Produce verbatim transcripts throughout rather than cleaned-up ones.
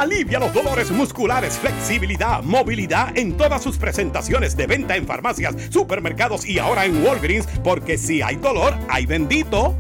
Alivia los dolores musculares, flexibilidad, movilidad en todas sus presentaciones de venta en farmacias, supermercados y ahora en Walgreens, porque si hay dolor, hay bendito.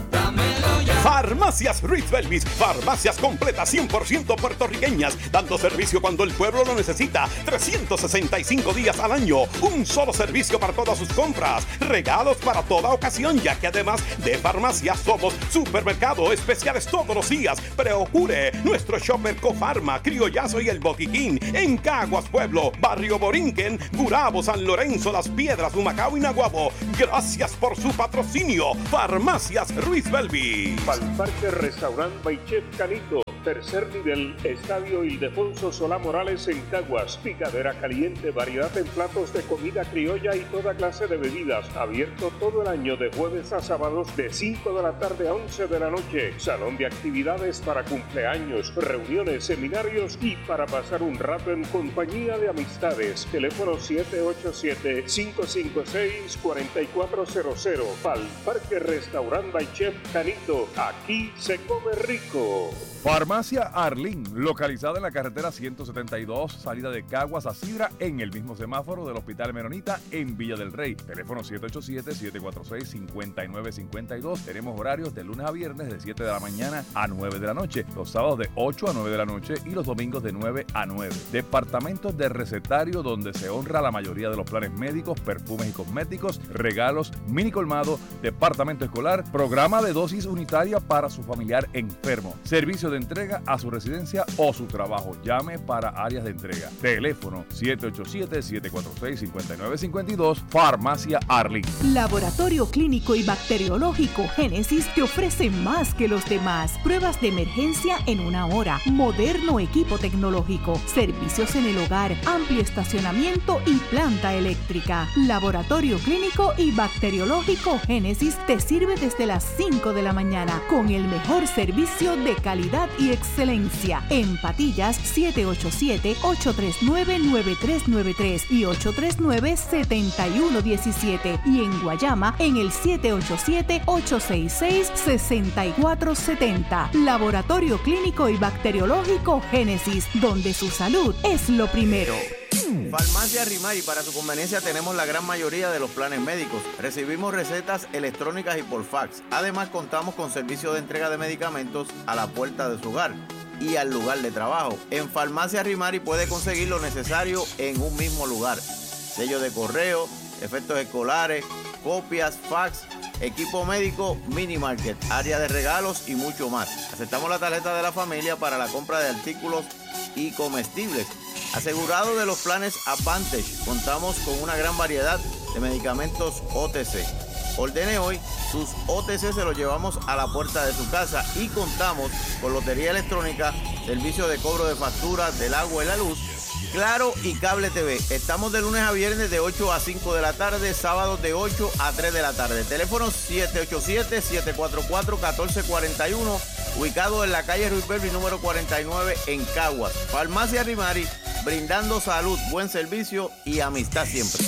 Dámelo ya. Farmacias Ruiz Belvis, farmacias completas cien por ciento puertorriqueñas, dando servicio cuando el pueblo lo necesita, trescientos sesenta y cinco días al año, un solo servicio para todas sus compras, regalos para toda ocasión, ya que además de farmacias somos supermercado, especiales todos los días. Procure nuestro shopper Cofarma, Criollazo y El Botiquín en Caguas Pueblo, Barrio Borinquen, Gurabo, San Lorenzo, Las Piedras, Humacao y Naguabo. Gracias por su patrocinio. Farmacias Ruiz Belvis. Parque Restaurant by Chef Canito, tercer nivel, Estadio Ildefonso Solá Morales en Caguas, picadera caliente, variedad en platos de comida criolla y toda clase de bebidas, abierto todo el año de jueves a sábados de cinco de la tarde a once de la noche, salón de actividades para cumpleaños, reuniones, seminarios y para pasar un rato en compañía de amistades, teléfono siete ocho siete, cinco cinco seis, cuatro cuatro cero cero, Parque Restaurant by Chef Canito, aquí se come rico. Farmacia Arlín, localizada en la carretera ciento setenta y dos, salida de Caguas a Sidra, en el mismo semáforo del Hospital Menonita en Villa del Rey. Teléfono siete ocho siete, siete cuatro seis, cinco nueve cinco dos. Tenemos horarios de lunes a viernes de siete de la mañana a nueve de la noche, los sábados de ocho a nueve de la noche y los domingos de nueve a nueve. Departamento de recetario, donde se honra la mayoría de los planes médicos, perfumes y cosméticos, regalos, mini colmado, departamento escolar, programa de dosis unitaria para su familiar enfermo, servicio de entrega a su residencia o su trabajo. Llame para áreas de entrega. Teléfono siete ocho siete, siete cuatro seis, cinco nueve cinco dos. Farmacia Arlín. Laboratorio Clínico y Bacteriológico Génesis te ofrece más que los demás. Pruebas de emergencia en una hora, moderno equipo tecnológico, servicios en el hogar, amplio estacionamiento y planta eléctrica. Laboratorio Clínico y Bacteriológico Génesis te sirve desde las cinco de la mañana con el mejor servicio de calidad y excelencia. En Patillas, siete ocho siete, ocho tres nueve, nueve tres nueve tres y ocho tres nueve, siete uno uno siete. Y en Guayama, en el siete ocho siete, ocho seis seis, seis cuatro siete cero. Laboratorio Clínico y Bacteriológico Génesis, donde su salud es lo primero. Farmacia Rimari, para su conveniencia tenemos la gran mayoría de los planes médicos. Recibimos recetas electrónicas y por fax. Además contamos con servicio de entrega de medicamentos a la puerta de su hogar y al lugar de trabajo. En Farmacia Rimari puede conseguir lo necesario en un mismo lugar. Sello de correo, efectos escolares, copias, fax, equipo médico, mini market, área de regalos y mucho más. Aceptamos la tarjeta de la familia para la compra de artículos y comestibles. Asegurado de los planes Advantage, contamos con una gran variedad de medicamentos O T C. Ordene hoy, sus O T C se los llevamos a la puerta de su casa y contamos con lotería electrónica, servicio de cobro de facturas del agua y la luz, Claro y Cable T V. Estamos de lunes a viernes de ocho a cinco de la tarde, sábados de ocho a tres de la tarde. Teléfono siete ocho siete, siete cuatro cuatro, uno cuatro cuatro uno, ubicado en la calle Ruiz Belvis número cuarenta y nueve en Caguas. Farmacia Rimari, brindando salud, buen servicio y amistad siempre.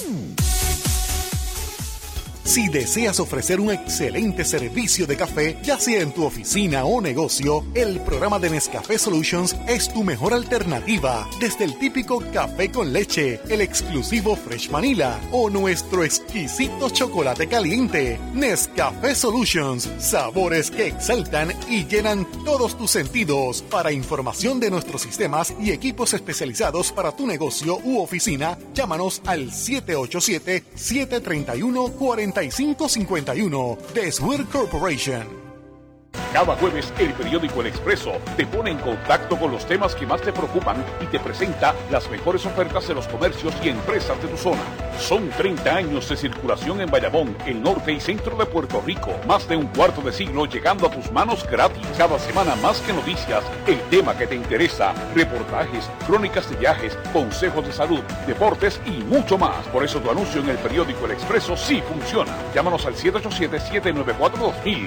Si deseas ofrecer un excelente servicio de café, ya sea en tu oficina o negocio, el programa de Nescafé Solutions es tu mejor alternativa. Desde el típico café con leche, el exclusivo Fresh Vanilla o nuestro exquisito chocolate caliente. Nescafé Solutions, sabores que exaltan y llenan todos tus sentidos. Para información de nuestros sistemas y equipos especializados para tu negocio u oficina, llámanos al siete ocho siete, siete tres uno, cuatro cinco cinco uno. The Swear Corporation. Cada jueves, el periódico El Expreso te pone en contacto con los temas que más te preocupan y te presenta las mejores ofertas de los comercios y empresas de tu zona. Son treinta años de circulación en Bayamón, el norte y centro de Puerto Rico. Más de un cuarto de siglo llegando a tus manos gratis. Cada semana más que noticias, el tema que te interesa, reportajes, crónicas de viajes, consejos de salud, deportes y mucho más. Por eso tu anuncio en el periódico El Expreso sí funciona. Llámanos al siete ocho siete, siete nueve cuatro, dos mil.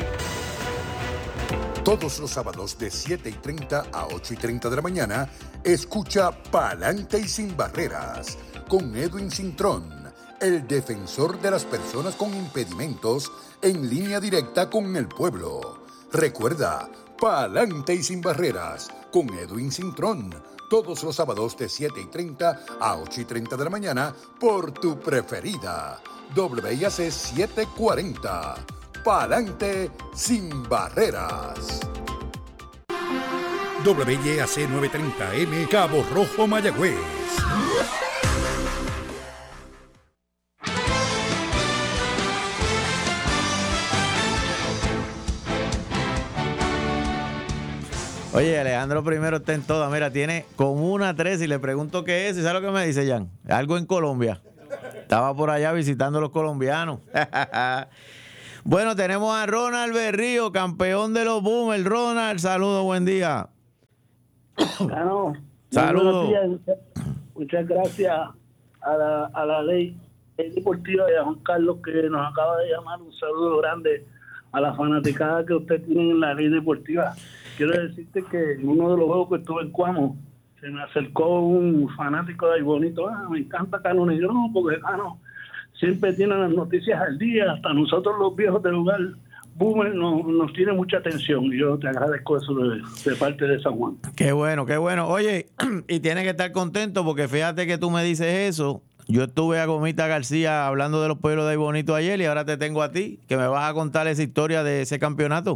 Todos los sábados de siete y treinta a ocho y treinta de la mañana, escucha Pa'lante y Sin Barreras con Edwin Cintrón, el defensor de las personas con impedimentos, en línea directa con el pueblo. Recuerda, Pa'lante y sin barreras, con Edwin Cintrón, todos los sábados de siete y treinta a ocho y treinta de la mañana por tu preferida, W I A C setecientos cuarenta. Pa'lante sin barreras. W I A C novecientos treinta M, Cabo Rojo, Mayagüez. Oye, Alejandro primero está en toda. Mira, tiene como una tres y le pregunto qué es. ¿Y sabes lo que me dice, Jan? Algo en Colombia. Estaba por allá visitando a los colombianos. Bueno, tenemos a Ronald Berrío, campeón de los Boomers. Ronald, saludos, buen día. Claro, saludos. Muchas, muchas gracias a la, a la ley deportiva de Juan Carlos que nos acaba de llamar. Un saludo grande a la fanaticada que usted tiene en la ley deportiva. Quiero decirte que en uno de los juegos que estuve en Cuamo, se me acercó un fanático de ahí bonito. Ah, me encanta Cano Negrón, porque Cano siempre tiene las noticias al día. Hasta nosotros los viejos del lugar Boomer nos, nos tiene mucha atención. Y yo te agradezco eso de, de parte de San Juan. Qué bueno, qué bueno. Oye, y tienes que estar contento porque fíjate que tú me dices eso. Yo estuve a Gomita García hablando de los pueblos de ahí bonito ayer y ahora te tengo a ti, que me vas a contar esa historia de ese campeonato.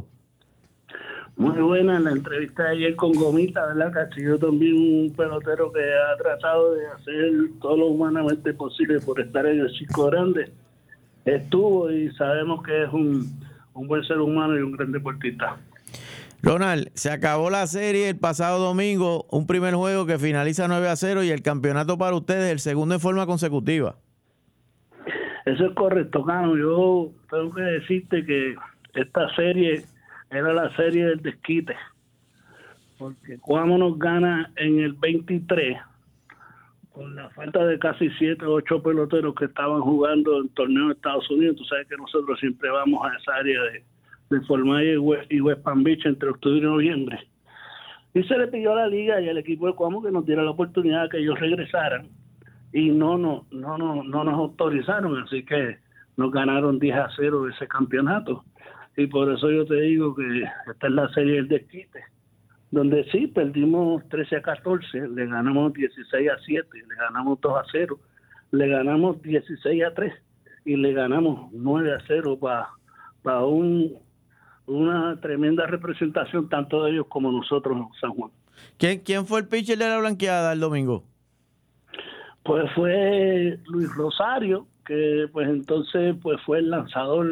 Muy buena la entrevista de ayer con Gomita, ¿verdad? Que ha sido también un pelotero que ha tratado de hacer todo lo humanamente posible por estar en el Chico Grande. Estuvo y sabemos que es un, un buen ser humano y un gran deportista. Ronald, se acabó la serie el pasado domingo, un primer juego que finaliza nueve a cero y el campeonato para ustedes, el segundo en forma consecutiva. Eso es correcto, Cano. Yo tengo que decirte que esta serie era la serie del desquite, porque Cuamo nos gana en el veintitrés con la falta de casi siete o ocho peloteros que estaban jugando en torneo de Estados Unidos. Tú sabes que nosotros siempre vamos a esa área de, de Fort Myers y West, y West Palm Beach entre octubre y noviembre. Y se le pidió a la liga y al equipo de Cuamo que nos diera la oportunidad de que ellos regresaran y no, no, no, no, no nos autorizaron, así que nos ganaron diez a cero ese campeonato. Y por eso yo te digo que esta es la serie del desquite, donde sí perdimos trece a catorce, le ganamos dieciséis a siete, le ganamos dos a cero, le ganamos dieciséis a tres y le ganamos nueve a cero para pa un, una tremenda representación tanto de ellos como nosotros en San Juan. ¿Quién, quién fue el pitcher de la blanqueada el domingo? Pues fue Luis Rosario, que pues entonces pues fue el lanzador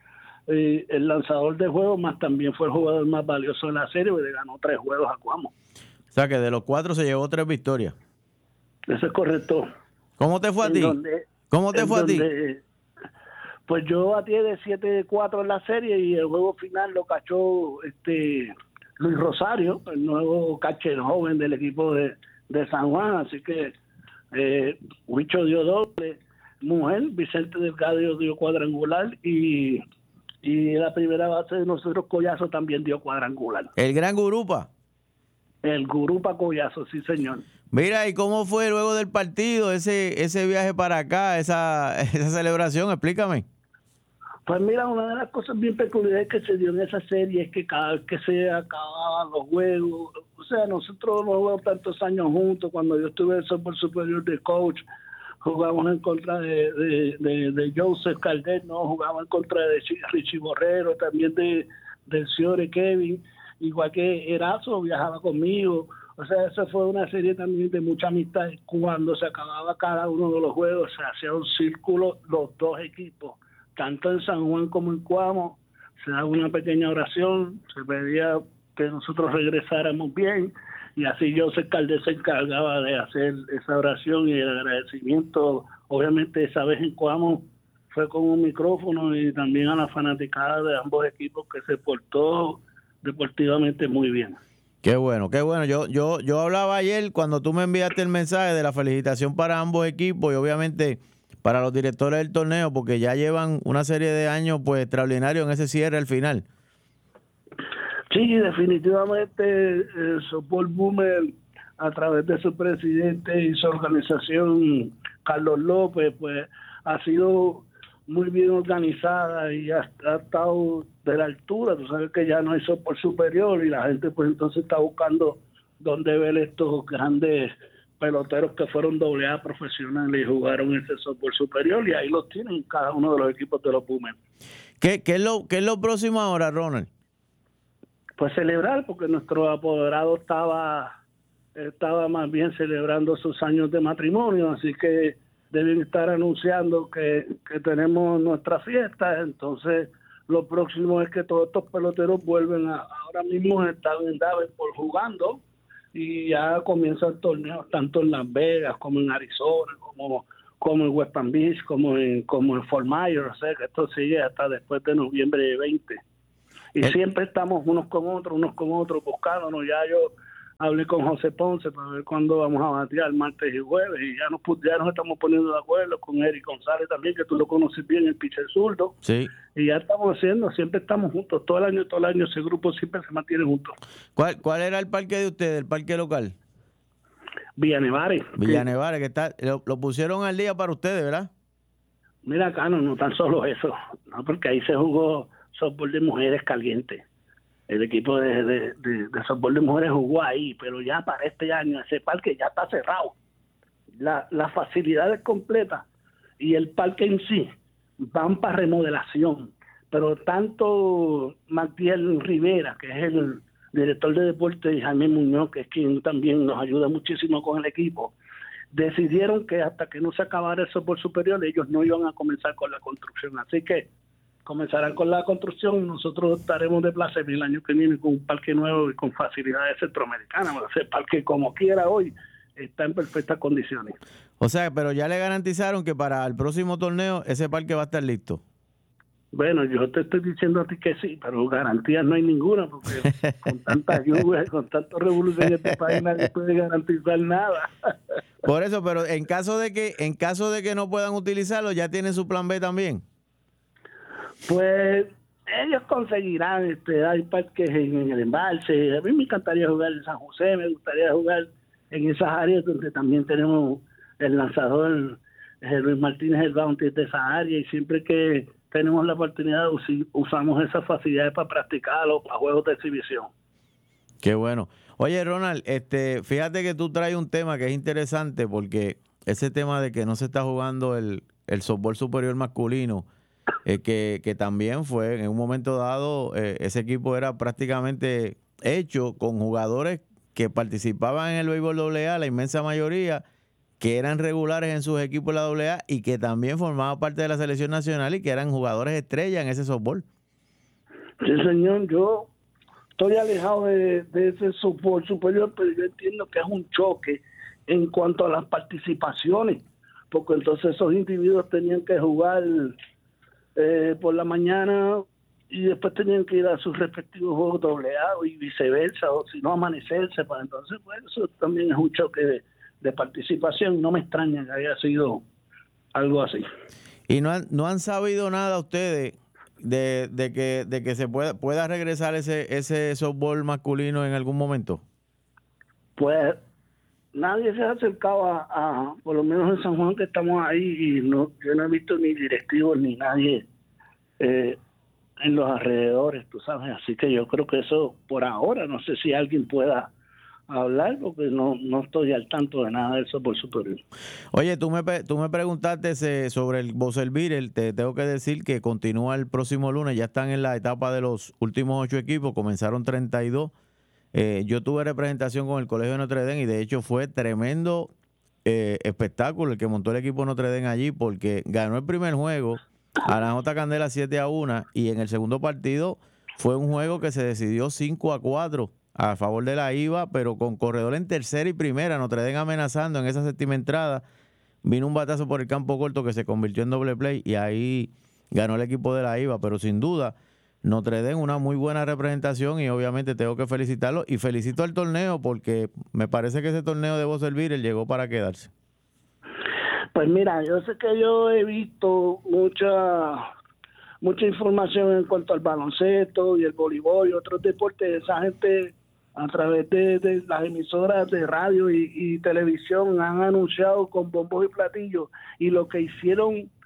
Eh, el lanzador de juegos, más también fue el jugador más valioso de la serie y le ganó tres juegos a Cuamo. O sea que de los cuatro se llevó tres victorias. Eso es correcto. ¿Cómo te fue a en ti? Donde, ¿Cómo te fue donde, a ti? Pues yo batí de siete a cuatro en la serie y el juego final lo cachó este Luis Rosario, el nuevo catcher joven del equipo de, de San Juan, así que eh, Huicho dio doble, mujer, Vicente Delgado dio cuadrangular y Y la primera base de nosotros, Collazo, también dio cuadrangular. ¿El gran Gurupa? El Gurupa Collazo, sí, señor. Mira, ¿y cómo fue luego del partido ese ese viaje para acá, esa, esa celebración? Explícame. Pues mira, una de las cosas bien peculiares que se dio en esa serie es que cada vez que se acababan los juegos, o sea, nosotros no jugamos tantos años juntos, cuando yo estuve en softball superior de coach, jugamos en contra de, de, de, de Joseph Calder, no jugamos en contra de Richie Borrero, también de del Ciore Kevin, igual que Erazo viajaba conmigo. O sea, esa fue una serie también de mucha amistad. Cuando se acababa cada uno de los juegos, se hacía un círculo, los dos equipos, tanto en San Juan como en Cuamo, se daba una pequeña oración, se pedía que nosotros regresáramos bien, y así Joseph Calder se encargaba de hacer esa oración y el agradecimiento. Obviamente esa vez en Cuamo fue con un micrófono, y también a la fanaticada de ambos equipos que se portó deportivamente muy bien. Qué bueno, qué bueno. Yo yo yo hablaba ayer cuando tú me enviaste el mensaje de la felicitación para ambos equipos y obviamente para los directores del torneo, porque ya llevan una serie de años pues extraordinarios en ese cierre al final. Sí, definitivamente el Softball Boomer, a través de su presidente y su organización, Carlos López, pues ha sido muy bien organizada y ha, ha estado de la altura. Tú sabes que ya no hay softball superior y la gente pues entonces está buscando dónde ver estos grandes peloteros que fueron doble A profesionales y jugaron ese softball superior, y ahí los tienen cada uno de los equipos de los Pumas. ¿Qué, qué, es lo, ¿Qué es lo próximo ahora, Ronald? Pues celebrar, porque nuestro apoderado estaba, estaba más bien celebrando sus años de matrimonio, así que deben estar anunciando que, que tenemos nuestra fiesta. Entonces lo próximo es que todos estos peloteros vuelven a, ahora mismo están en Davenport jugando, y ya comienzan torneos tanto en Las Vegas como en Arizona, como, como en West Palm Beach, como en, como en Fort Myers. O sea que esto sigue hasta después de noviembre veinte. Y ¿Eh? siempre estamos unos con otros, unos con otros, buscándonos. Ya yo hablé con José Ponce para ver cuándo vamos a batear martes y jueves, y ya nos, ya nos estamos poniendo de acuerdo con Eric González también, que tú lo conoces bien, el pitcher zurdo. Sí. Y ya estamos haciendo, siempre estamos juntos, todo el año, todo el año ese grupo siempre se mantiene juntos. ¿Cuál, cuál era el parque de ustedes, el parque local? Villanevares. Villanevares, que está, lo, lo pusieron al día para ustedes, ¿verdad? Mira acá, no, no tan solo eso, no, porque ahí se jugó softball de mujeres caliente. El equipo de, de, de, de softball de mujeres jugó ahí, pero ya para este año ese parque ya está cerrado. La, las facilidades completas y el parque en sí van para remodelación, pero tanto Matiel Rivera, que es el director de deporte, y Jaime Muñoz, que es quien también nos ayuda muchísimo con el equipo, decidieron que hasta que no se acabara el softball superior ellos no iban a comenzar con la construcción. Así que comenzarán con la construcción y nosotros estaremos de placer el año que viene con un parque nuevo y con facilidades centroamericanas. Ese parque, como quiera hoy, está en perfectas condiciones. O sea, pero ya le garantizaron que para el próximo torneo ese parque va a estar listo. Bueno, yo te estoy diciendo a ti que sí, pero garantías no hay ninguna, porque con tanta lluvia, con tanto revolución en este país nadie puede garantizar nada. Por eso, pero en caso de que en caso de que no puedan utilizarlo, ¿ya tienen su plan B también? Pues ellos conseguirán, este, hay parques en, en el embalse. A mí me encantaría jugar en San José, me gustaría jugar en esas áreas donde también tenemos el lanzador eh, Luis Martínez, el bounty de esa área, y siempre que tenemos la oportunidad usamos esas facilidades para practicarlo, para juegos de exhibición. Qué bueno. Oye, Ronald, este, fíjate que tú traes un tema que es interesante, porque ese tema de que no se está jugando el, el softball superior masculino, eh, que, que también fue en un momento dado, eh, ese equipo era prácticamente hecho con jugadores que participaban en el béisbol doble A, la inmensa mayoría, que eran regulares en sus equipos de la doble A y que también formaban parte de la selección nacional y que eran jugadores estrella en ese softball. Sí, señor, yo estoy alejado de, de ese softball superior, pero yo entiendo que es un choque en cuanto a las participaciones, porque entonces esos individuos tenían que jugar eh, por la mañana y después tenían que ir a sus respectivos juegos doble A y viceversa, o si no amanecerse, para entonces pues eso también es un choque de, de participación. No me extraña que haya sido algo así. ¿Y no han, no han sabido nada ustedes de, de que de que se pueda pueda regresar ese ese softball masculino en algún momento? Pues nadie se ha acercado a, a por lo menos en San Juan, que estamos ahí, y no yo no he visto ni directivos ni nadie eh, en los alrededores, tú sabes, así que yo creo que eso por ahora, no sé si alguien pueda hablar, porque no no estoy al tanto de nada de eso por superior. Oye, tú me tú me preguntaste ese, sobre el Buzzer Beater. Te tengo que decir que continúa el próximo lunes, ya están en la etapa de los últimos ocho equipos, comenzaron treinta y dos. Eh, yo tuve representación con el Colegio de Notre Dame y de hecho fue tremendo eh, espectáculo el que montó el equipo Notre Dame allí, porque ganó el primer juego a la J. Candela siete a uno, y en el segundo partido fue un juego que se decidió cinco a cuatro a favor de la I V A, pero con corredor en tercera y primera, Notre Dame amenazando en esa séptima entrada. Vino un batazo por el campo corto que se convirtió en doble play y ahí ganó el equipo de la I V A, pero sin duda Notre Dame una muy buena representación y obviamente tengo que felicitarlo y felicito al torneo, porque me parece que ese torneo de Buzzer Beater llegó para quedarse. Pues mira, yo sé que yo he visto mucha mucha información en cuanto al baloncesto y el voleibol y otros deportes. Esa gente a través de, de las emisoras de radio y, y televisión han anunciado con bombos y platillos, y lo que hicieron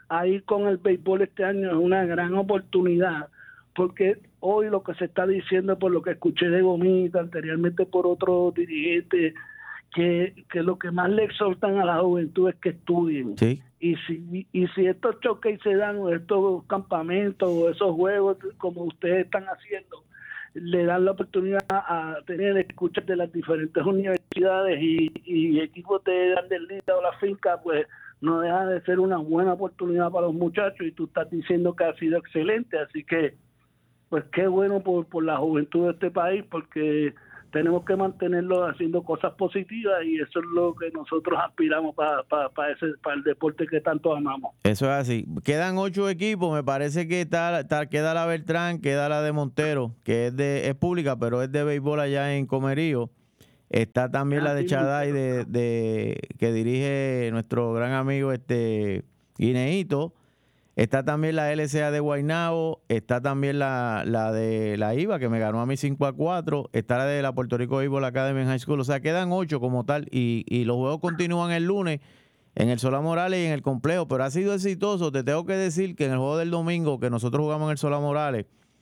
a ir con el béisbol este año es una gran oportunidad, porque hoy lo que se está diciendo, por lo que escuché de Gomita, anteriormente por otros dirigentes, que, que lo que más le exhortan a la juventud es que estudien. Sí. Y si y si estos choques se dan, o estos campamentos, o esos juegos como ustedes están haciendo, le dan la oportunidad a tener escuchas de las diferentes universidades y, y equipos de Grandes Ligas o la finca, pues no deja de ser una buena oportunidad para los muchachos, y tú estás diciendo que ha sido excelente, así que pues qué bueno por, por la juventud de este país, porque tenemos que mantenerlo haciendo cosas positivas, y eso es lo que nosotros aspiramos para para para ese para el deporte que tanto amamos. Eso es así. Quedan ocho equipos, me parece que está, está queda la Beltrán, queda la de Montero, que es de es pública, pero es de béisbol allá en Comerío. Está también ah, la de Chaday, de, de que dirige nuestro gran amigo este Guineíto. Está también la L C A de Guaynabo, está también la, la de la I V A, que me ganó a mí cinco a cuatro, está la de la Puerto Rico Baseball Academy en High School, o sea, quedan ocho como tal, y, y los juegos continúan el lunes en el Solá Morales y en el complejo, pero ha sido exitoso. Te tengo que decir que en el juego del domingo, que nosotros jugamos en el Solá Morales,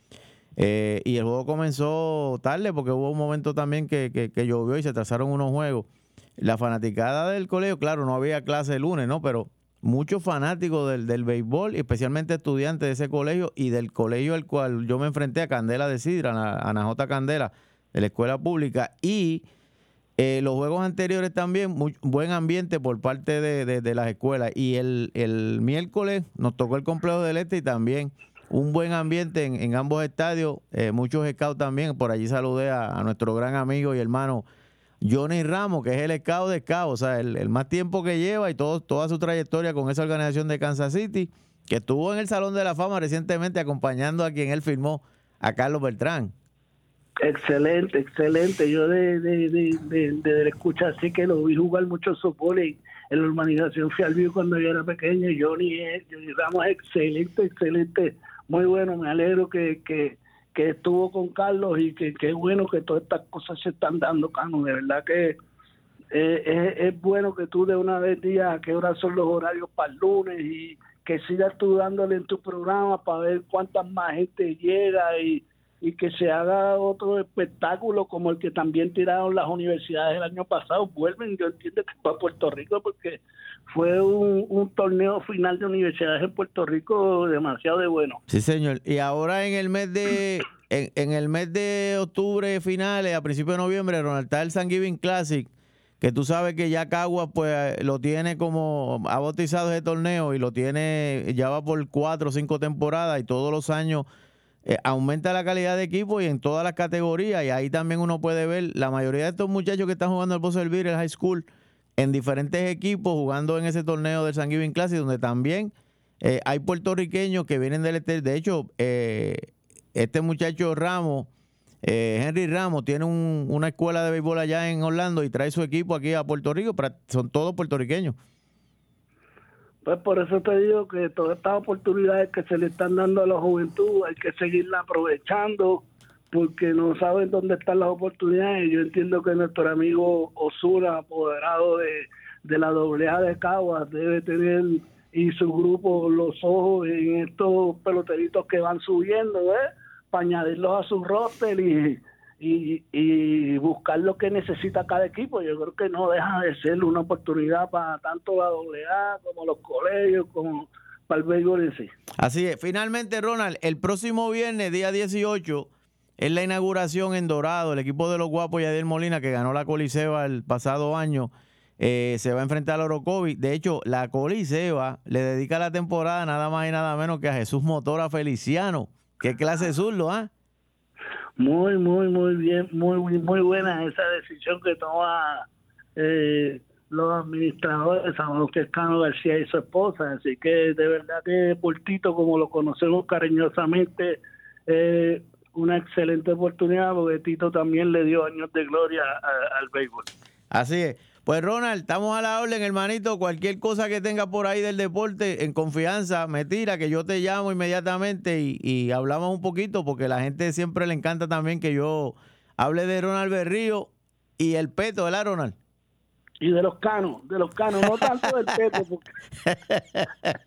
eh, y el juego comenzó tarde, porque hubo un momento también que, que, que llovió y se atrasaron unos juegos. La fanaticada del colegio, claro, no había clase el lunes, ¿no? Pero muchos fanáticos del, del béisbol, y especialmente estudiantes de ese colegio y del colegio al cual yo me enfrenté, a Candela de Sidra, a Ana J. Candela, de la escuela pública, y eh, los juegos anteriores también, muy buen ambiente por parte de, de, de las escuelas. Y el, el miércoles nos tocó el complejo del Este, y también un buen ambiente en, en ambos estadios, eh, muchos scouts también. Por allí saludé a, a nuestro gran amigo y hermano Johnny Ramos, que es el scout de scout, o sea, el, el más tiempo que lleva y todo, toda su trayectoria con esa organización de Kansas City, que estuvo en el Salón de la Fama recientemente acompañando a quien él firmó, a Carlos Beltrán. Excelente, excelente. Yo de, de, de, de, de, de escuchar así que lo vi jugar mucho softball en, en la urbanización Fialview cuando yo era pequeño. Johnny, Johnny Ramos es excelente, excelente, muy bueno. Me alegro que... que que estuvo con Carlos, y que qué bueno que todas estas cosas se están dando, Cano. De verdad que eh, es, es bueno que tú de una vez digas a qué horas son los horarios para el lunes, y que sigas tú dándole en tu programa para ver cuántas más gente llega, y, y que se haga otro espectáculo como el que también tiraron las universidades el año pasado. Vuelven, yo entiendo que para Puerto Rico, porque fue un, un torneo final de universidades en Puerto Rico demasiado de bueno. Sí, señor. Y ahora en el mes de en, en el mes de octubre, finales, a principios de noviembre, Ronald, está el Thanksgiving Classic, que tú sabes que ya Caguas pues lo tiene como, ha bautizado ese torneo, y lo tiene, ya va por cuatro o cinco temporadas, y todos los años eh, aumenta la calidad de equipo, y en todas las categorías. Y ahí también uno puede ver la mayoría de estos muchachos que están jugando el Pozo del Vir, el High School, en diferentes equipos, jugando en ese torneo del Thanksgiving Classic, donde también eh, hay puertorriqueños que vienen del este. De hecho, eh, este muchacho Ramos, eh, Henry Ramos, tiene un, una escuela de béisbol allá en Orlando, y trae su equipo aquí a Puerto Rico, pero son todos puertorriqueños. Pues por eso te digo que todas estas oportunidades que se le están dando a la juventud hay que seguirla aprovechando, porque no saben dónde están las oportunidades. Yo entiendo que nuestro amigo Osuna, apoderado de, de la doble A de Caguas, debe tener, y su grupo, los ojos en estos peloteritos que van subiendo, ¿eh? Para añadirlos a su roster y, y, y buscar lo que necesita cada equipo. Yo creo que no deja de ser una oportunidad para tanto la doble A como los colegios, como para el béisbol en sí. Así es. Finalmente, Ronald, el próximo viernes, día dieciocho, es la inauguración en Dorado. El equipo de los Guapos, Yadier Molina, que ganó la Coliseba el pasado año, eh, se va a enfrentar a Orocovi. De hecho, la Coliseba le dedica la temporada nada más y nada menos que a Jesús Motora Feliciano. ¿Qué clase de zurdo, ah? ¿eh? Muy, muy, muy bien, muy, muy, muy buena esa decisión que toma eh, los administradores, San José Cano García y su esposa. Así que de verdad que Portito, como lo conocemos cariñosamente, eh, una excelente oportunidad, porque Tito también le dio años de gloria a, al béisbol. Así es. Pues Ronald, estamos a la orden, hermanito. Cualquier cosa que tenga por ahí del deporte, en confianza, me tira, que yo te llamo inmediatamente y, y hablamos un poquito, porque la gente siempre le encanta también que yo hable de Ronald Berrío y el Peto, ¿verdad, Ronald? Y de los Canos, de los Canos, no tanto del Peto, porque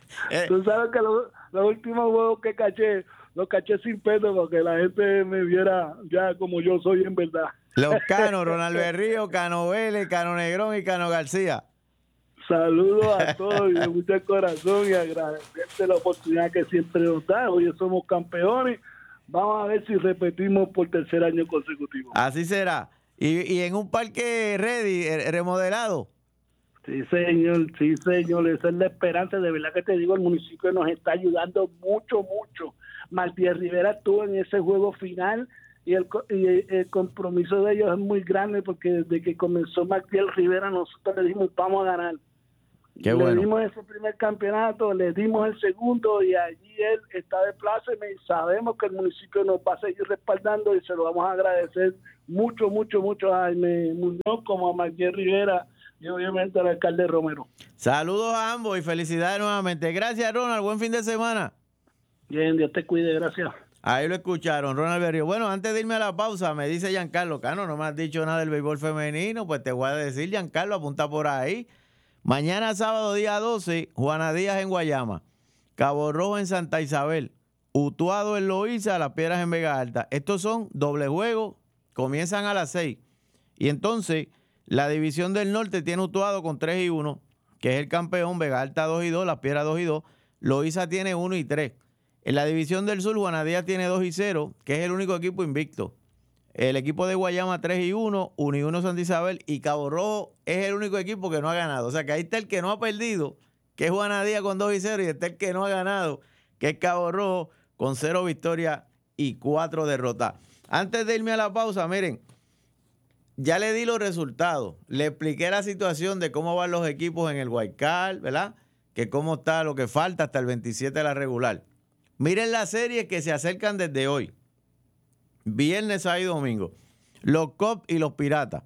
Tú sabes que los, los últimos juegos que caché, los caché sin peso para que la gente me viera ya como yo soy en verdad. Los Canos, Ronald Berrío, Cano Vélez, Cano Negrón y Cano García. Saludos a todos y de mucho corazón y agradecerte la oportunidad que siempre nos da. Hoy somos campeones. Vamos a ver si repetimos por tercer año consecutivo. Así será. ¿Y, y en un parque ready, remodelado? Sí, señor, sí, señor. Esa es la esperanza. De verdad que te digo, el municipio nos está ayudando mucho, mucho. Martínez Rivera estuvo en ese juego final y el, y el compromiso de ellos es muy grande porque desde que comenzó Martínez Rivera nosotros le dijimos vamos a ganar. Qué le bueno. dimos ese primer campeonato, le dimos el segundo y allí él está de pláceme y sabemos que el municipio nos va a seguir respaldando y se lo vamos a agradecer mucho, mucho, mucho a Jaime Muñoz como a Martínez Rivera y obviamente al alcalde Romero. Saludos a ambos y felicidades nuevamente. Gracias, Ronald. Buen fin de semana. Bien, Dios te cuide, gracias. Ahí lo escucharon, Ronald Berrío. Bueno, antes de irme a la pausa, me dice Giancarlo, Cano, no me has dicho nada del béisbol femenino, pues te voy a decir, Giancarlo, apunta por ahí. Mañana sábado día doce, Juana Díaz en Guayama, Cabo Rojo en Santa Isabel, Utuado en Loíza, Las Piedras en Vega Alta. Estos son doble juegos, comienzan a las seis. Y entonces, la división del norte tiene Utuado con tres y uno, que es el campeón, Vega Alta dos y dos, Las Piedras dos y dos, Loíza tiene uno y tres. En la división del sur, Juana Díaz tiene dos y cero, que es el único equipo invicto. El equipo de Guayama tres y uno, uno y uno Santa Isabel y Cabo Rojo es el único equipo que no ha ganado. O sea que ahí está el que no ha perdido, que es Juana Díaz con dos y cero, y está el que no ha ganado, que es Cabo Rojo con cero victorias y cuatro derrotas. Antes de irme a la pausa, miren, ya le di los resultados. Le expliqué la situación de cómo van los equipos en el Wild Card, ¿verdad? Que cómo está lo que falta hasta el veintisiete de la regular. Miren las series que se acercan desde hoy. Viernes, sábado y domingo. Los Cubs y los Piratas.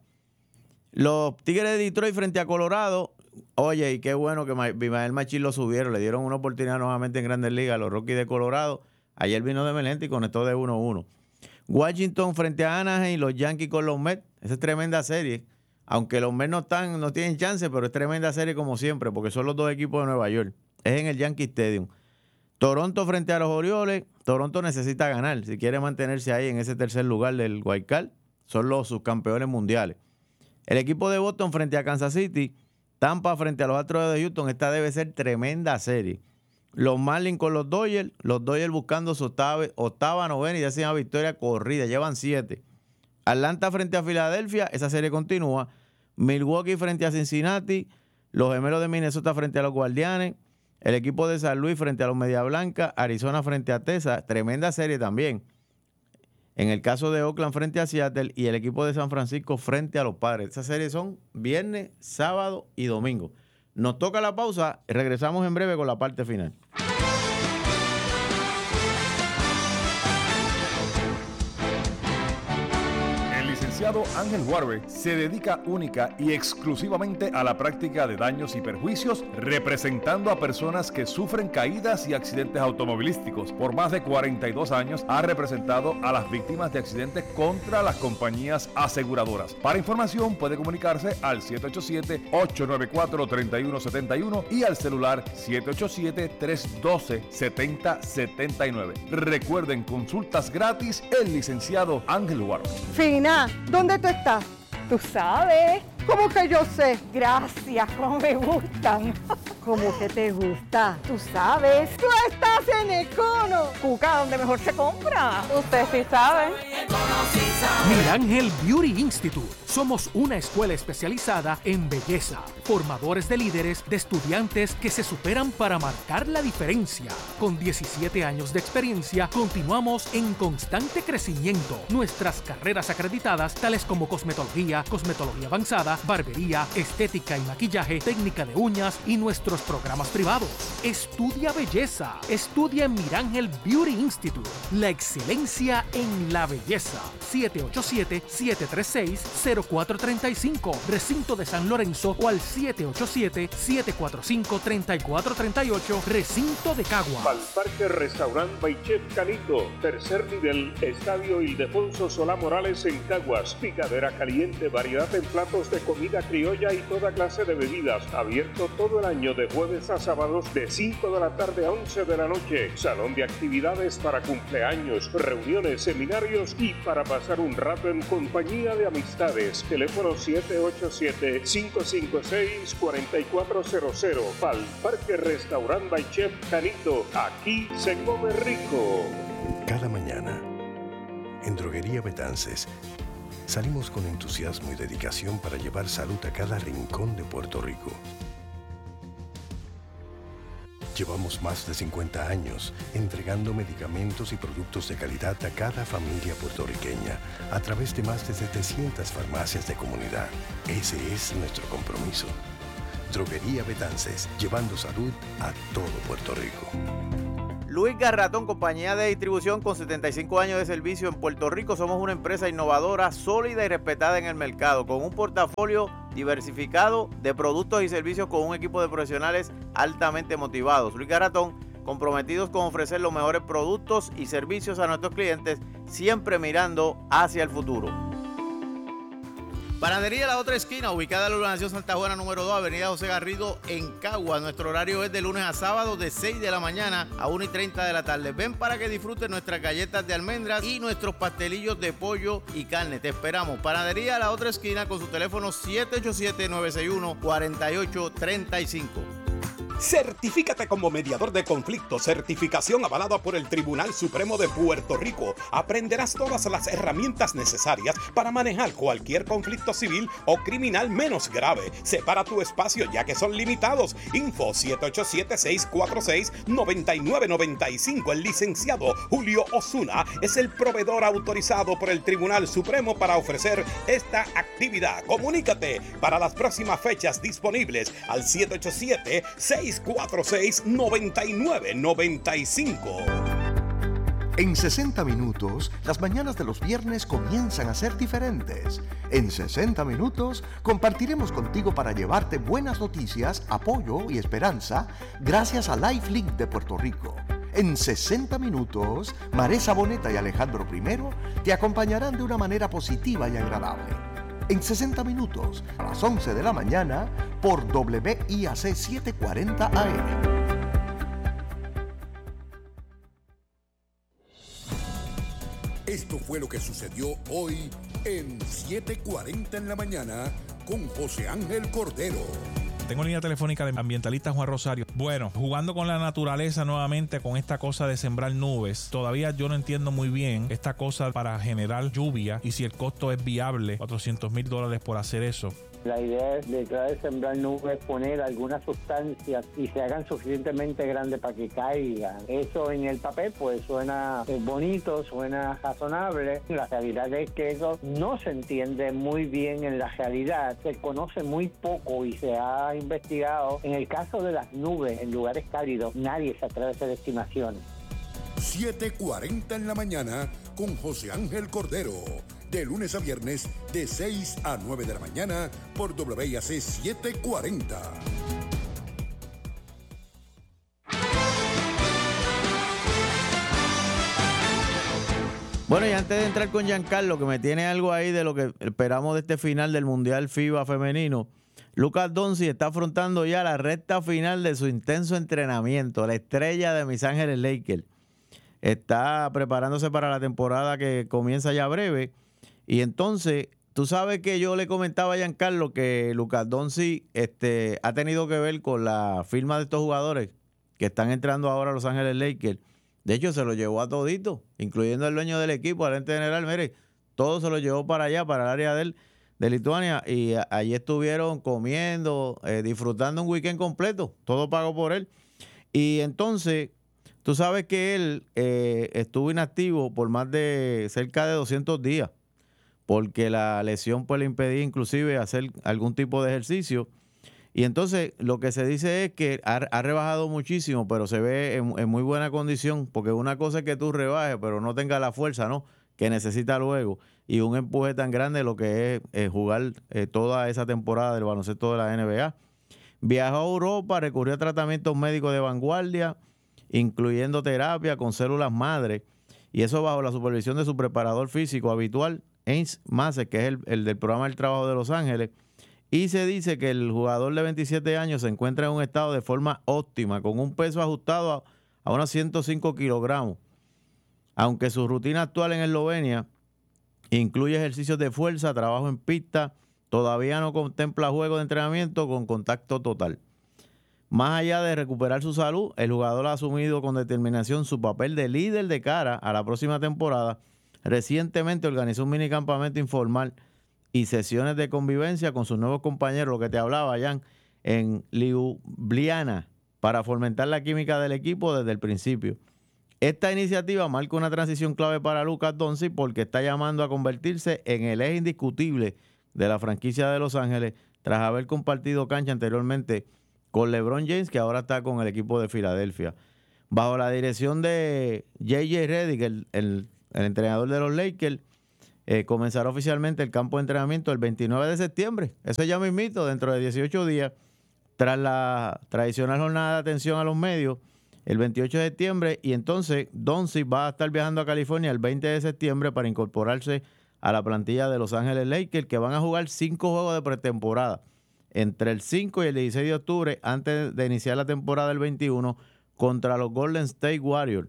Los Tigres de Detroit frente a Colorado. Oye, y qué bueno que Bimael Machín lo subieron. Le dieron una oportunidad nuevamente en Grandes Ligas a los Rockies de Colorado. Ayer vino de Melente y conectó de uno a uno. Washington frente a Anaheim y los Yankees con los Mets. Esa es tremenda serie. Aunque los Mets no, están, no tienen chance, pero es tremenda serie como siempre, porque son los dos equipos de Nueva York. Es en el Yankee Stadium. Toronto frente a los Orioles. Toronto necesita ganar si quiere mantenerse ahí en ese tercer lugar del Wild Card. Son los subcampeones mundiales. El equipo de Boston frente a Kansas City. Tampa frente a los Astros de Houston. Esta debe ser tremenda serie. Los Marlins con los Dodgers. Los Dodgers buscando su octava, octava novena y ya sea una victoria corrida. Llevan siete. Atlanta frente a Filadelfia. Esa serie continúa. Milwaukee frente a Cincinnati. Los Gemelos de Minnesota frente a los Guardianes. El equipo de San Luis frente a los Media Blanca, Arizona frente a Texas, tremenda serie también. En el caso de Oakland frente a Seattle y el equipo de San Francisco frente a los Padres. Esas series son viernes, sábado y domingo. Nos toca la pausa y regresamos en breve con la parte final. Ángel Huarbe se dedica única y exclusivamente a la práctica de daños y perjuicios, representando a personas que sufren caídas y accidentes automovilísticos. Por más de cuarenta y dos años ha representado a las víctimas de accidentes contra las compañías aseguradoras. Para información puede comunicarse al siete ocho siete, ocho nueve cuatro, tres uno siete uno y al celular siete ocho siete, tres uno dos, siete cero siete nueve. Recuerden, consultas gratis, el licenciado Ángel Huarbe. Fina, ¿dónde tú estás? Tú sabes. ¿Cómo que yo sé? Gracias, cómo me gustan. ¿Cómo que te gusta? Tú sabes. Tú estás en Econo. Cuca, donde mejor se compra. Usted sí sabe. Mirangel Beauty Institute. Somos una escuela especializada en belleza, formadores de líderes, de estudiantes que se superan para marcar la diferencia. Con diecisiete años de experiencia, continuamos en constante crecimiento. Nuestras carreras acreditadas, tales como cosmetología, cosmetología avanzada, barbería, estética y maquillaje, técnica de uñas y nuestros programas privados. Estudia belleza. Estudia en Mirangel Beauty Institute. La excelencia en la belleza. siete siete ocho siete, siete tres seis, cero cuatro tres cinco, recinto de San Lorenzo, o al siete ocho siete, siete cuatro cinco, tres cuatro tres ocho, recinto de Caguas. Valparque Restaurant by Chef Canito, tercer nivel, Estadio Ildefonso Solá Morales en Caguas, picadera caliente, variedad en platos de comida criolla y toda clase de bebidas, abierto todo el año de jueves a sábados de cinco de la tarde a once de la noche, salón de actividades para cumpleaños, reuniones, seminarios y para pasar un rato en compañía de amistades. Teléfono siete ocho siete, cinco cinco seis, cuatro cuatro cero cero. Valparque Restaurant by Chef Canito, aquí se come rico. Cada mañana, en Droguería Betances, salimos con entusiasmo y dedicación para llevar salud a cada rincón de Puerto Rico. Llevamos más de cincuenta años entregando medicamentos y productos de calidad a cada familia puertorriqueña a través de más de setecientas farmacias de comunidad. Ese es nuestro compromiso. Droguería Betances, llevando salud a todo Puerto Rico. Luis Garratón, compañía de distribución con setenta y cinco años de servicio en Puerto Rico. Somos una empresa innovadora, sólida y respetada en el mercado, con un portafolio diversificado de productos y servicios con un equipo de profesionales altamente motivados. Luis Garratón, comprometidos con ofrecer los mejores productos y servicios a nuestros clientes, siempre mirando hacia el futuro. Panadería La Otra Esquina, ubicada en la urbanización Santa Juana número dos, avenida José Garrido, en Caguas. Nuestro horario es de lunes a sábado de seis de la mañana a una y treinta de la tarde. Ven para que disfruten nuestras galletas de almendras y nuestros pastelillos de pollo y carne. Te esperamos. Panadería La Otra Esquina con su teléfono siete ocho siete, nueve seis uno, cuatro ocho tres cinco. Certifícate como mediador de conflictos, certificación avalada por el Tribunal Supremo de Puerto Rico. Aprenderás todas las herramientas necesarias para manejar cualquier conflicto civil o criminal menos grave. Separa tu espacio ya que son limitados. Info siete ocho siete, seis cuatro seis, nueve nueve nueve cinco. El licenciado Julio Osuna es el proveedor autorizado por el Tribunal Supremo para ofrecer esta actividad. Comunícate para las próximas fechas disponibles al siete ocho siete, seis cuatro seis, nueve nueve nueve cinco. En sesenta minutos, las mañanas de los viernes comienzan a ser diferentes. En sesenta minutos, compartiremos contigo para llevarte buenas noticias, apoyo y esperanza gracias a LifeLink de Puerto Rico. En sesenta minutos, Maresa Boneta y Alejandro Primero te acompañarán de una manera positiva y agradable. En sesenta minutos, a las once de la mañana, por W I A C setecientos cuarenta A M. Esto fue lo que sucedió hoy en siete cuarenta en la mañana con José Ángel Cordero. Tengo línea telefónica del ambientalista Juan Rosario. Bueno, jugando con la naturaleza nuevamente con esta cosa de sembrar nubes. Todavía yo no entiendo muy bien esta cosa para generar lluvia y si el costo es viable, cuatrocientos mil dólares por hacer eso. La idea es detrás de sembrar nubes, poner algunas sustancias y se hagan suficientemente grandes para que caigan. Eso en el papel pues suena bonito, suena razonable. La realidad es que eso no se entiende muy bien en la realidad. Se conoce muy poco y se ha investigado. En el caso de las nubes en lugares cálidos, nadie se atreve a hacer estimaciones. siete cuarenta en la mañana con José Ángel Cordero. De lunes a viernes, de seis a nueve de la mañana, por W I A C setecientos cuarenta. Bueno, y antes de entrar con Giancarlo, que me tiene algo ahí de lo que esperamos de este final del Mundial FIBA femenino, Lucas Doncic está afrontando ya la recta final de su intenso entrenamiento, la estrella de Mis Ángeles Lakers. Está preparándose para la temporada que comienza ya breve. Y entonces, tú sabes que yo le comentaba a Giancarlo que Lucas Doncic este, ha tenido que ver con la firma de estos jugadores que están entrando ahora a Los Ángeles Lakers. De hecho, se lo llevó a todito, incluyendo al dueño del equipo, al gerente general. Mire, todo se lo llevó para allá, para el área de, él, de Lituania. Y a, allí estuvieron comiendo, eh, disfrutando un weekend completo. Todo pago por él. Y entonces, tú sabes que él eh, estuvo inactivo por más de cerca de doscientos días. Porque la lesión pues le impedía inclusive hacer algún tipo de ejercicio. Y entonces lo que se dice es que ha, ha rebajado muchísimo, pero se ve en, en muy buena condición, porque una cosa es que tú rebajes, pero no tengas la fuerza, ¿no? que necesita luego y un empuje tan grande lo que es eh, jugar eh, toda esa temporada del baloncesto de la N B A. Viajó a Europa, recurrió a tratamientos médicos de vanguardia, incluyendo terapia con células madre, y eso bajo la supervisión de su preparador físico habitual, Ains Massey, que es el, el del programa del trabajo de Los Ángeles. Y se dice que el jugador de veintisiete años se encuentra en un estado de forma óptima, con un peso ajustado a, a unos ciento cinco kilogramos. Aunque su rutina actual en Eslovenia incluye ejercicios de fuerza, trabajo en pista, todavía no contempla juegos de entrenamiento con contacto total. Más allá de recuperar su salud, el jugador ha asumido con determinación su papel de líder de cara a la próxima temporada. Recientemente organizó un minicampamento informal y sesiones de convivencia con sus nuevos compañeros, lo que te hablaba, Jan, en Ljubljana, para fomentar la química del equipo desde el principio. Esta iniciativa marca una transición clave para Luka Doncic porque está llamando a convertirse en el eje indiscutible de la franquicia de Los Ángeles tras haber compartido cancha anteriormente con LeBron James, que ahora está con el equipo de Filadelfia. Bajo la dirección de J J Redick, el, el, el entrenador de los Lakers, Eh, comenzará oficialmente el campo de entrenamiento el veintinueve de septiembre. Eso ya mismito, dentro de dieciocho días, tras la tradicional jornada de atención a los medios, el veintiocho de septiembre, y entonces Doncic va a estar viajando a California el veinte de septiembre para incorporarse a la plantilla de Los Ángeles Lakers, que van a jugar cinco juegos de pretemporada entre el cinco y el dieciséis de octubre, antes de iniciar la temporada del veintiuno, contra los Golden State Warriors.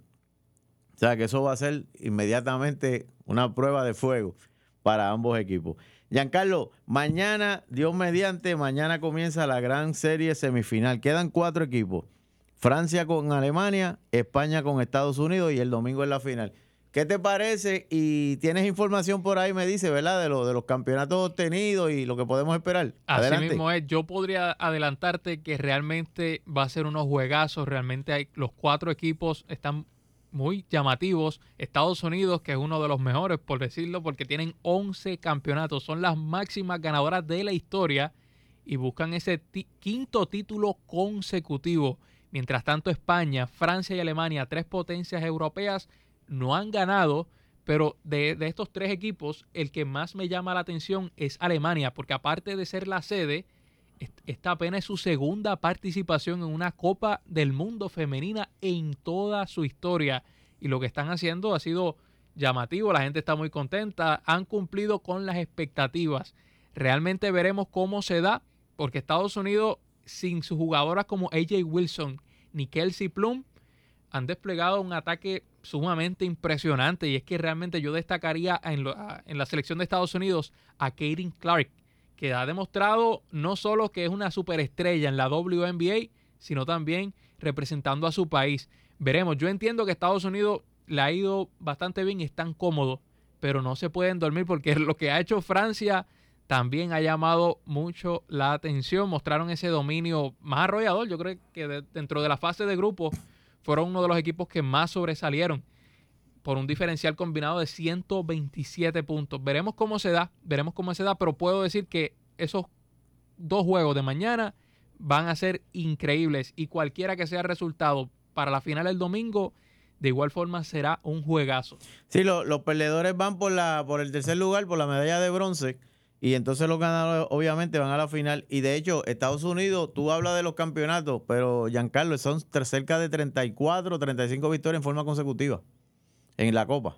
O sea que eso va a ser inmediatamente una prueba de fuego para ambos equipos. Giancarlo, mañana, Dios mediante, mañana comienza la gran serie semifinal. Quedan cuatro equipos. Francia con Alemania, España con Estados Unidos y el domingo es la final. ¿Qué te parece? Y tienes información por ahí, me dice, ¿verdad? De, lo, de los campeonatos obtenidos y lo que podemos esperar. Así Adelante. mismo es. Yo podría adelantarte que realmente va a ser unos juegazos. Realmente hay, los cuatro equipos están muy llamativos. Estados Unidos, que es uno de los mejores, por decirlo, porque tienen once campeonatos. Son las máximas ganadoras de la historia y buscan ese ti- quinto título consecutivo. Mientras tanto, España, Francia y Alemania, tres potencias europeas, no han ganado, pero de, de estos tres equipos, el que más me llama la atención es Alemania, porque aparte de ser la sede, esta apenas es su segunda participación en una Copa del Mundo femenina en toda su historia. Y lo que están haciendo ha sido llamativo, la gente está muy contenta, han cumplido con las expectativas. Realmente veremos cómo se da, porque Estados Unidos, sin sus jugadoras como A J Wilson ni Kelsey Plum, han desplegado un ataque sumamente impresionante. Y es que realmente yo destacaría en, lo, en la selección de Estados Unidos a Caitlin Clark, que ha demostrado no solo que es una superestrella en la W N B A, sino también representando a su país. Veremos, yo entiendo que Estados Unidos le ha ido bastante bien y están cómodos, pero no se pueden dormir porque lo que ha hecho Francia también ha llamado mucho la atención. Mostraron ese dominio más arrollador. Yo creo que de, dentro de la fase de grupo fueron uno de los equipos que más sobresalieron por un diferencial combinado de ciento veintisiete puntos. Veremos cómo se da, veremos cómo se da, pero puedo decir que esos dos juegos de mañana van a ser increíbles y cualquiera que sea el resultado para la final el domingo, de igual forma será un juegazo. Sí, lo, los perdedores van por la por el tercer lugar, por la medalla de bronce, y entonces los ganadores obviamente van a la final. Y de hecho, Estados Unidos, tú hablas de los campeonatos, pero Giancarlo, son cerca de treinta y cuatro, treinta y cinco victorias en forma consecutiva en la Copa.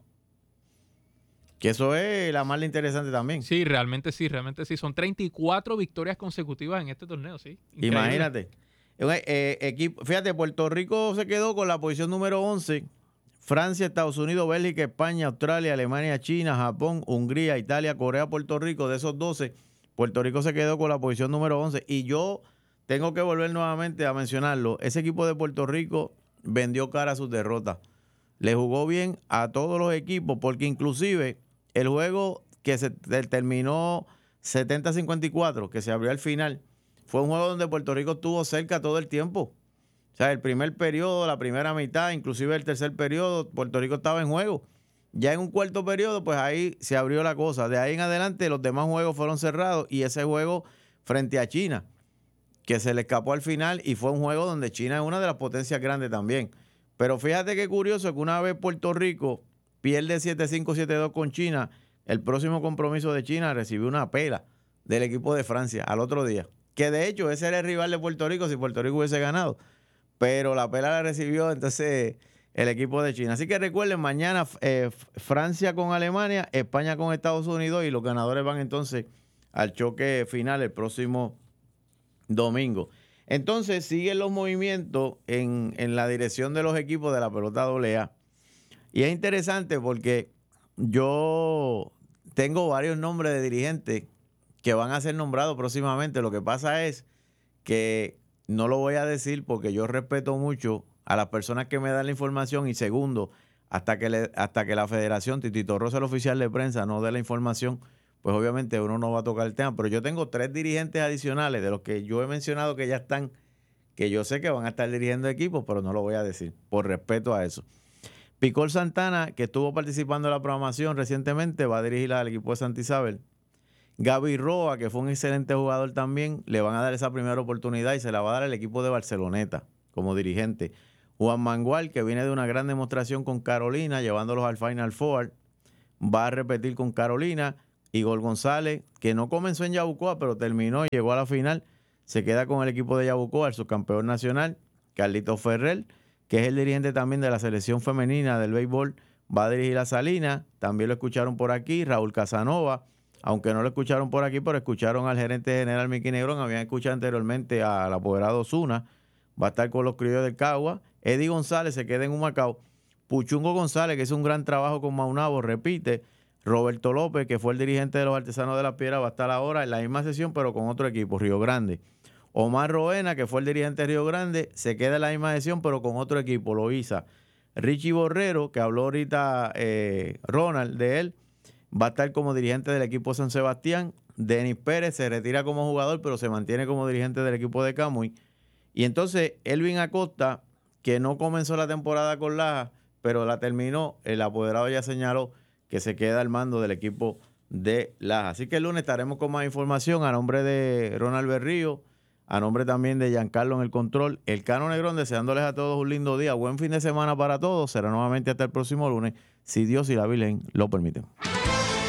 Que eso es la más interesante también. Sí, realmente sí, realmente sí. Son treinta y cuatro victorias consecutivas en este torneo, sí. Increíble. Imagínate. Eh, equipo, fíjate, Puerto Rico se quedó con la posición número once. Francia, Estados Unidos, Bélgica, España, Australia, Alemania, China, Japón, Hungría, Italia, Corea, Puerto Rico. De esos doce, Puerto Rico se quedó con la posición número once. Y yo tengo que volver nuevamente a mencionarlo. Ese equipo de Puerto Rico vendió cara a sus derrotas. Le jugó bien a todos los equipos, porque inclusive el juego que se terminó setenta a cincuenta y cuatro, que se abrió al final, fue un juego donde Puerto Rico estuvo cerca todo el tiempo. O sea, el primer periodo, la primera mitad, inclusive el tercer periodo, Puerto Rico estaba en juego. Ya en un cuarto periodo, pues ahí se abrió la cosa. De ahí en adelante, los demás juegos fueron cerrados y ese juego frente a China, que se le escapó al final, y fue un juego donde China es una de las potencias grandes también. Pero fíjate qué curioso que una vez Puerto Rico pierde siete cinco, siete dos con China. El próximo compromiso de China recibió una pela del equipo de Francia al otro día. Que de hecho ese era el rival de Puerto Rico si Puerto Rico hubiese ganado. Pero la pela la recibió entonces el equipo de China. Así que recuerden, mañana eh, Francia con Alemania, España con Estados Unidos y los ganadores van entonces al choque final el próximo domingo. Entonces siguen los movimientos en, en la dirección de los equipos de la pelota doble A. Y es interesante porque yo tengo varios nombres de dirigentes que van a ser nombrados próximamente. Lo que pasa es que no lo voy a decir porque yo respeto mucho a las personas que me dan la información y segundo, hasta que, le, hasta que la federación, Titito Rosa, el oficial de prensa, no dé la información, pues obviamente uno no va a tocar el tema. Pero yo tengo tres dirigentes adicionales de los que yo he mencionado que ya están, que yo sé que van a estar dirigiendo equipos, pero no lo voy a decir por respeto a eso. Picol Santana, que estuvo participando en la programación recientemente, va a dirigir al equipo de Santa Isabel. Gaby Roa, que fue un excelente jugador también, le van a dar esa primera oportunidad y se la va a dar al equipo de Barceloneta como dirigente. Juan Mangual, que viene de una gran demostración con Carolina, llevándolos al Final Four, va a repetir con Carolina. Igor González, que no comenzó en Yabucoa, pero terminó y llegó a la final, se queda con el equipo de Yabucoa, el subcampeón nacional. Carlito Ferrer, que es el dirigente también de la selección femenina del béisbol, va a dirigir a Salinas. También lo escucharon por aquí. Raúl Casanova, aunque no lo escucharon por aquí, pero escucharon al gerente general Mickey Negrón, habían escuchado anteriormente al apoderado Zuna, va a estar con los criollos del Cagua. Eddie González se queda en Humacao. Puchungo González, que hizo un gran trabajo con Maunabo, repite. Roberto López, que fue el dirigente de los Artesanos de la Piedra, va a estar ahora en la misma sesión, pero con otro equipo, Río Grande. Omar Roena, que fue el dirigente de Río Grande, se queda en la misma sesión, pero con otro equipo, Loíza. Richie Borrero, que habló ahorita eh, Ronald de él, va a estar como dirigente del equipo San Sebastián. Denis Pérez se retira como jugador, pero se mantiene como dirigente del equipo de Camuy. Y entonces Elvin Acosta, que no comenzó la temporada con Laja, pero la terminó, el apoderado ya señaló que se queda al mando del equipo de Laja. Así que el lunes estaremos con más información a nombre de Ronald Berrío, a nombre también de Giancarlo en el control, el Cano Negrón, deseándoles a todos un lindo día, buen fin de semana para todos. Será nuevamente hasta el próximo lunes, si Dios y la Virgen lo permiten.